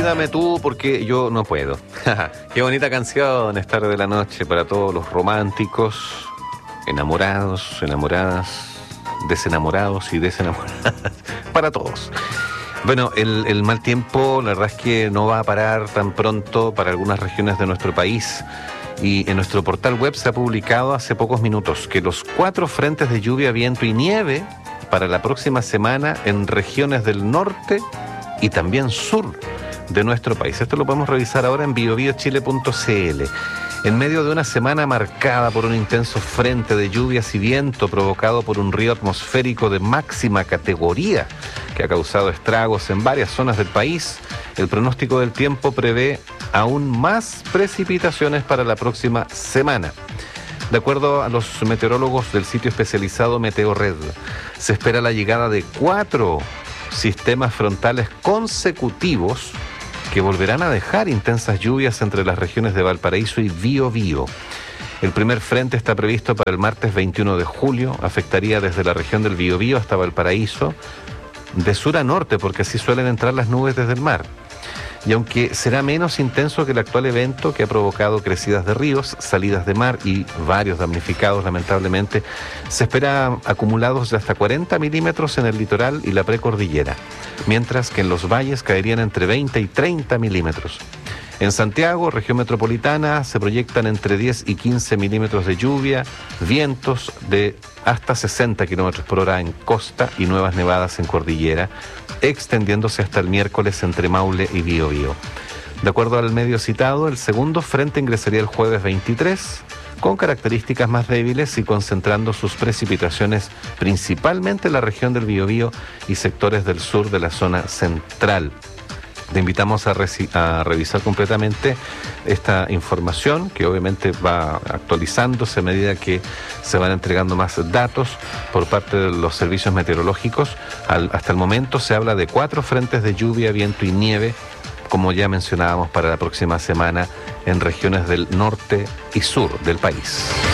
Olvídame tú porque yo no puedo. Qué bonita canción, es tarde de la noche para todos los románticos, enamorados, enamoradas, desenamorados y desenamoradas, para todos. Bueno, el mal tiempo, la verdad es que no va a parar tan pronto para algunas regiones de nuestro país. Y en nuestro portal web se ha publicado hace pocos minutos que los 4 frentes de lluvia, viento y nieve para la próxima semana en regiones del norte y también sur de nuestro país. Esto lo podemos revisar ahora en biobiochile.cl. En medio de una semana marcada por un intenso frente de lluvias y viento provocado por un río atmosférico de máxima categoría que ha causado estragos en varias zonas del país, el pronóstico del tiempo prevé aún más precipitaciones para la próxima semana. De acuerdo a los meteorólogos del sitio especializado Meteorred, se espera la llegada de 4 sistemas frontales consecutivos que volverán a dejar intensas lluvias entre las regiones de Valparaíso y Biobío. El primer frente está previsto para el martes 21 de julio, afectaría desde la región del Biobío hasta Valparaíso, de sur a norte, porque así suelen entrar las nubes desde el mar. Y aunque será menos intenso que el actual evento que ha provocado crecidas de ríos, salidas de mar y varios damnificados lamentablemente, se espera acumulados de hasta 40 milímetros en el litoral y la precordillera, mientras que en los valles caerían entre 20 y 30 milímetros. En Santiago, región metropolitana, se proyectan entre 10 y 15 milímetros de lluvia, vientos de hasta 60 kilómetros por hora en costa y nuevas nevadas en cordillera, extendiéndose hasta el miércoles entre Maule y Biobío. De acuerdo al medio citado, el segundo frente ingresaría el jueves 23, con características más débiles y concentrando sus precipitaciones principalmente en la región del Biobío y sectores del sur de la zona central. Te invitamos a revisar completamente esta información, que obviamente va actualizándose a medida que se van entregando más datos por parte de los servicios meteorológicos. Hasta el momento se habla de 4 frentes de lluvia, viento y nieve, como ya mencionábamos, para la próxima semana en regiones del norte y sur del país.